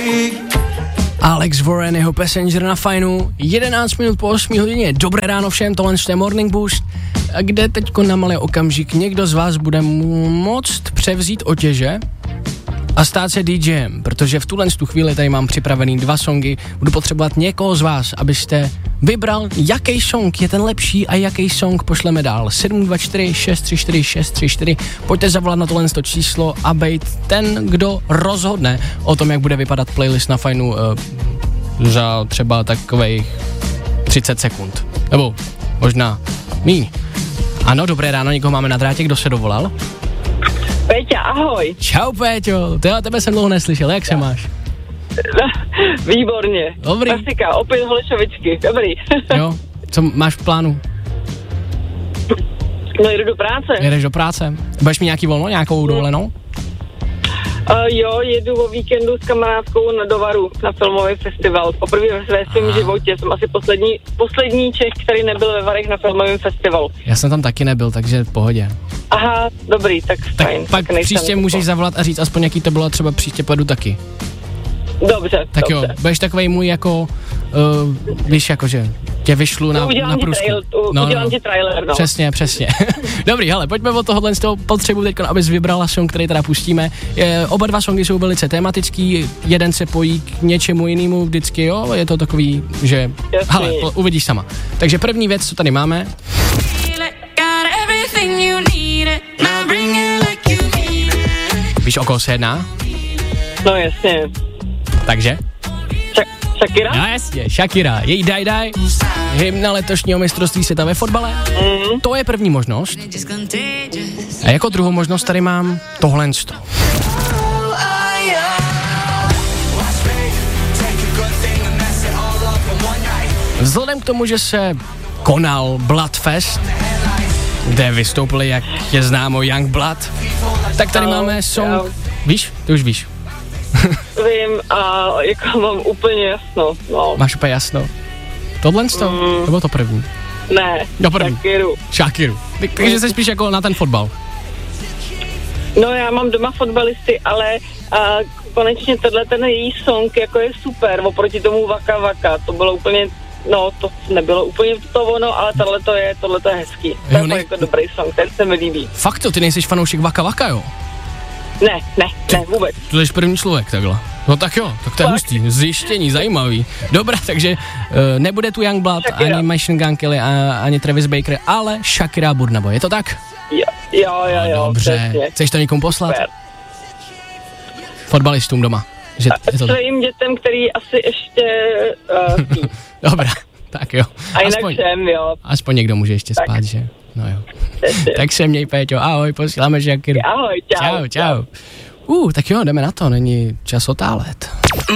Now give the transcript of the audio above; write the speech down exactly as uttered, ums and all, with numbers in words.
Alex Warren, jeho Passenger na Fajnu, jedenáct minut po osmé hodině, dobré ráno všem, tohle je Morning Boost, kde teďko na malý okamžik někdo z vás bude moct převzít otěže a stát se DJem, protože v tuhle tu chvíli tady mám připravený dva songy, budu potřebovat někoho z vás, abyste vybral, jaký song je ten lepší a jaký song pošleme dál. sedm dva čtyři šest tři čtyři šest tři čtyři, pojďte zavolat na tohle číslo a bejt ten, kdo rozhodne o tom, jak bude vypadat playlist na Fajnu uh, za třeba takových třicet sekund. Nebo možná míň. Ano, dobré ráno, někoho máme na drátě, kdo se dovolal? Péťa, ahoj. Čau, Péťo, tyhle, tebe jsem dlouho neslyšel, jak se máš? Výborně. Dobrý. Klasika, opět Holešovičky, dobrý. Jo, co máš v plánu? No jdu do práce. Jedeš do práce? Budeš mít nějaký volno, nějakou dovolenou? Uh, jo, jedu o víkendu s kamarádkou na Dovaru, na filmový festival. Poprvé ve svém svém životě. Jsem asi poslední, poslední Čech, který nebyl ve Varech na filmovém festivalu. Já jsem tam taky nebyl, takže v pohodě. Aha, dobrý, tak, tak fajn. Pak tak příště můžeš zavolat a říct aspoň jaký to bylo, třeba příště pojedu taky. Dobře, tak dobře. jo, budeš takovej můj jako, uh, víš, jakože tě vyšlu na, na průzkum. Trail, u, no, udělám no. ti trailer, no. Přesně, přesně. Dobrý, hele, pojďme od tohohle z toho potřebu teď, abys vybrala song, který teda pustíme. Je, oba dva songy jsou velice tematický, jeden se pojí k něčemu jinému vždycky, jo, je to takový, že, Jasný. hele, po, uvidíš sama. Takže první věc, co tady máme. Víš, o koho se jedná? No jasně. Takže? Shakira? No jasně, Shakira, její Daj Daj, hymna letošního mistrovství světa ve fotbale. Mm. To je první možnost. A jako druhou možnost tady mám tohle. Vzhledem k tomu, že se konal Bloodfest, kde vystoupili, jak je známo, Young Blood, tak tady máme song, víš, ty už víš. Vím a jako mám úplně jasno, no. Máš úplně jasno. Tohle to? Mm. To bylo to první? Ne, no první. Shakiru. Shakiru. Takže jsi spíš jako na ten fotbal. No já mám doma fotbalisty, ale a, konečně tenhle ten její song jako je super, oproti tomu Vaka Vaka, to bylo úplně, no to nebylo úplně to ono, ale tohle to je, tohle to je hezký. To je ne... jako dobrý song, ten se mi líbí. Fakt to, ty nejsi fanoušek Vaka Vaka, jo? Ne, ne, ne, vůbec. To jsi první člověk takhle. No tak jo, tak to je hustý, zjištění, zajímavý. Dobrá, takže uh, nebude tu Young Blood, Shakira. Ani Machine Gun Kelly, a, ani Travis Baker, ale Shakira Burna Boy, je to tak? Jo, jo, jo, jo. Dobře, přesně. Chceš to někomu poslat? Super. Fotbalistům doma. Že je to svým dětem, který asi ještě uh, Dobrá, tak jo. A jinak aspoň, jsem, jo. Aspoň někdo může ještě tak. Spát, že? No jo. Tak se měj, Péťo, ahoj, posíláme Shakiru. Ahoj, čau. Čau, čau. Uh, tak jo, jdeme na to, není čas otálet.